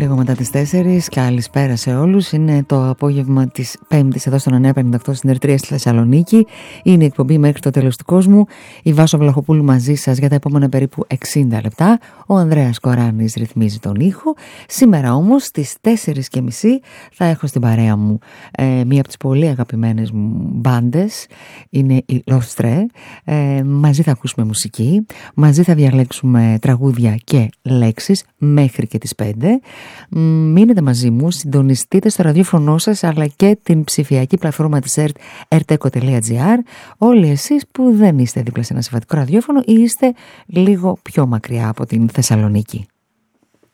Λίγο μετά τις 4, καλησπέρα σε όλους. Είναι το απόγευμα της Πέμπτης εδώ στον 958 στην Ερτρία στη Θεσσαλονίκη. Είναι η εκπομπή Μέχρι το τέλος του κόσμου. Η Βάσο Βλαχοπούλου μαζί σας για τα επόμενα περίπου 60 λεπτά. Ο Ανδρέας Κοράνης ρυθμίζει τον ήχο. Σήμερα όμως στις 4:30 θα έχω στην παρέα μου μία από τις πολύ αγαπημένες μου μπάντες. Είναι η Lostre. Μαζί θα ακούσουμε μουσική. Μαζί θα διαλέξουμε τραγούδια και λέξεις μέχρι και τις 5. Μείνετε μαζί μου, συντονιστείτε στο ραδιόφωνο σας αλλά και την ψηφιακή πλατφόρμα της ΕΡΤ, erteco.gr. Όλοι εσείς που δεν είστε δίπλα σε ένα συμβατικό ραδιόφωνο ή είστε λίγο πιο μακριά από την Θεσσαλονίκη.